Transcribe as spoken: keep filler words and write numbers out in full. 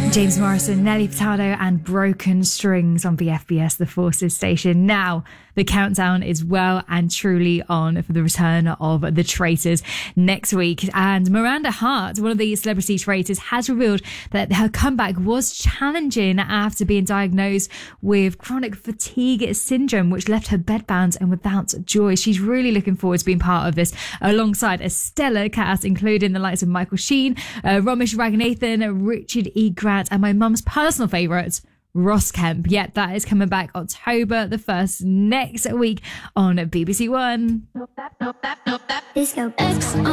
James Morrison, Nelly Furtado and Broken Strings on B F B S, the Forces station. Now, the countdown is well and truly on for the return of The Traitors next week. And Miranda Hart, one of the celebrity traitors, has revealed that her comeback was challenging after being diagnosed with chronic fatigue syndrome, which left her bedbound and without joy. She's really looking forward to being part of this alongside a stellar cast, including the likes of Michael Sheen, uh, Ramesh Raghunathan, Richard E. Grant, and my mum's personal favourite, Ross Kemp. Yet that is coming back October the first next week on B B C One. Disco X